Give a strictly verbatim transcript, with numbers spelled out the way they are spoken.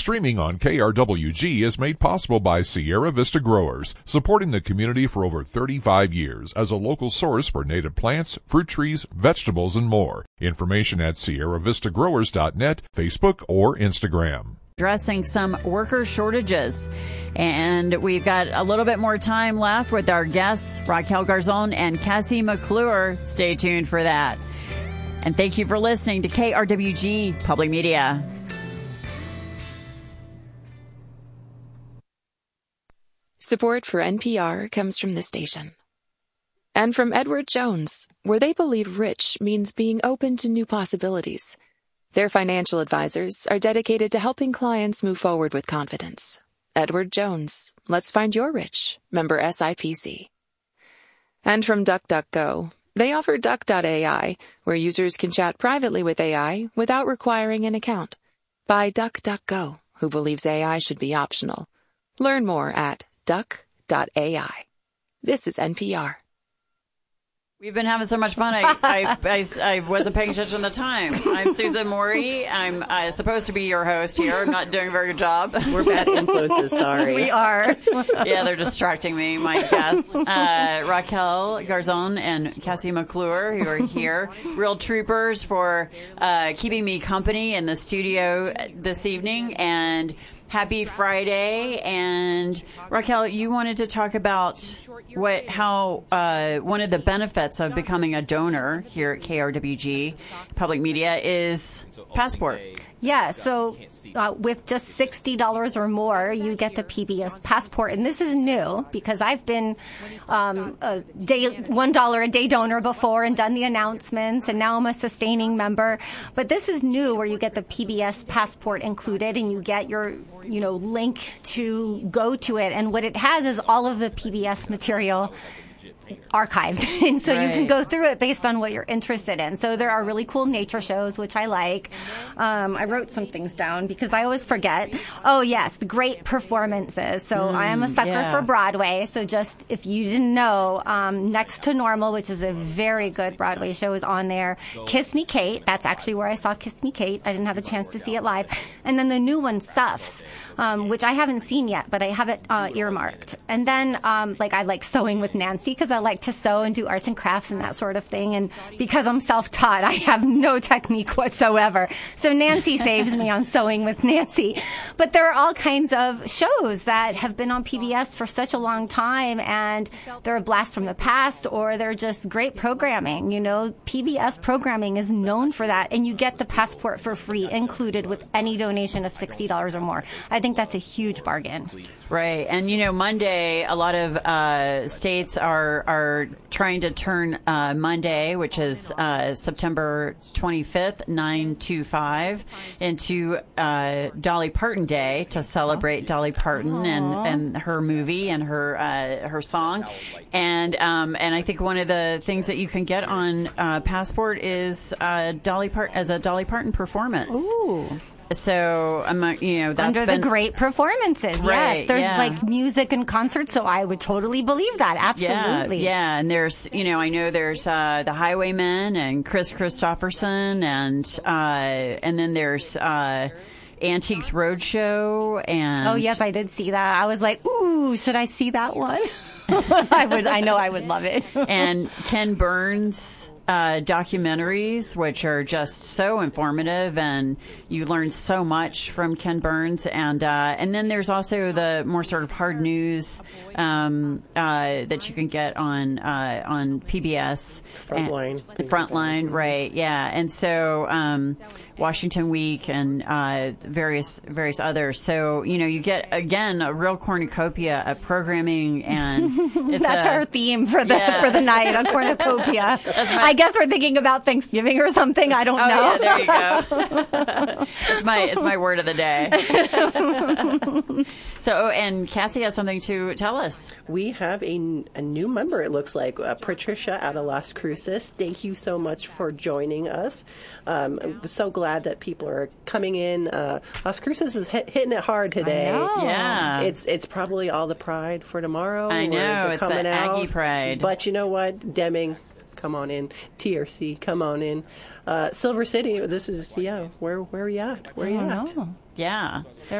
Streaming on K R W G is made possible by Sierra Vista Growers, supporting the community for over thirty-five years as a local source for native plants, fruit trees, vegetables, and more. Information at sierra vista growers dot net, Facebook, or Instagram. Addressing some worker shortages. And we've got a little bit more time left with our guests, Raquel Garzon and Cassie McClure. Stay tuned for that. And thank you for listening to K R W G Public Media. Support for N P R comes from the station. And from Edward Jones, where they believe rich means being open to new possibilities. Their financial advisors are dedicated to helping clients move forward with confidence. Edward Jones, let's find your rich. Member S I P C. And from DuckDuckGo, they offer Duck dot A I, where users can chat privately with A I without requiring an account. By DuckDuckGo, who believes A I should be optional. Learn more at Duck dot A I. This is N P R. We've been having so much fun. I, I, I, I wasn't paying attention at the time. I'm Susan Morey. I'm uh, supposed to be your host here. I'm not doing a very good job. We're bad influences, sorry. We are. Yeah, they're distracting me, my guests. Uh, Raquel Garzon and Cassie McClure, who are here. Real troopers for uh, keeping me company in the studio this evening. And happy Friday. And Raquel, you wanted to talk about what, how, uh, one of the benefits of becoming a donor here at K R W G Public Media is Passport. Yeah, so uh, with just sixty dollars or more, you get the P B S Passport. And this is new because I've been um, a day one dollar a day donor before and done the announcements, and now I'm a sustaining member. But this is new where you get the P B S Passport included and you get your, you know, link to go to it. And what it has is all of the P B S material archived, and so right. You can go through it based on what you're interested in. So there are really cool nature shows, which I like. Um, I wrote some things down because I always forget. Oh yes, the great performances. So mm, I am a sucker yeah. for Broadway. So just if you didn't know, um, Next to Normal, which is a very good Broadway show, is on there. Kiss Me Kate, that's actually where I saw Kiss Me Kate. I didn't have a chance to see it live. And then the new one, Suffs, um, which I haven't seen yet, but I have it uh, earmarked. And then um, like I like Sewing with Nancy because I like to sew and do arts and crafts and that sort of thing. And because I'm self-taught, I have no technique whatsoever. So Nancy saves me on Sewing with Nancy. But there are all kinds of shows that have been on P B S for such a long time, and they're a blast from the past, or they're just great programming. You know, P B S programming is known for that, and you get the Passport for free included with any donation of sixty dollars or more. I think that's a huge bargain. Right. And, you know, Monday, a lot of uh, states are are trying to turn uh, Monday, which is uh, September twenty-fifth, nine two five, into uh, Dolly Parton Day to celebrate Dolly Parton and, and her movie and her uh, her song. And um, and I think one of the things that you can get on uh, Passport is uh, Dolly Part as a Dolly Parton performance. Ooh. So, um, you know, that's under been, the great performances. Right, yes, there's yeah. like music and concerts, so I would totally believe that. Absolutely. Yeah, yeah. And there's, you know, I know there's uh, the Highwaymen and Chris Christopherson, and uh, and then there's uh, Antiques Roadshow, and oh yes, I did see that. I was like, ooh, should I see that one? I would. I know I would love it. And Ken Burns. Uh, documentaries, which are just so informative, and you learn so much from Ken Burns. And uh, and then there's also the more sort of hard news um, uh, that you can get on uh, on P B S. Frontline. Frontline, right? Yeah. And so um, Washington Week and uh, various various others. So you know, you get again a real cornucopia of programming, and it's that's a, our theme for the yeah. for the night, a cornucopia. I guess we're thinking about Thanksgiving or something. I don't oh, know. Yeah, there you go. it's my it's my word of the day. So, and Cassie has something to tell us. We have a, a new member, it looks like, uh, Patricia out of Las Cruces. Thank you so much for joining us. Um, I'm so glad that people are coming in. Uh, Las Cruces is hit, hitting it hard today. I know. Yeah. It's it's probably all the pride for tomorrow. I know. It's coming the out. Aggie pride. But you know what? Deming, come on in. T R C, come on in. Uh, Silver City, this is, yeah, where, where are you at? Where are you at? Know. Yeah.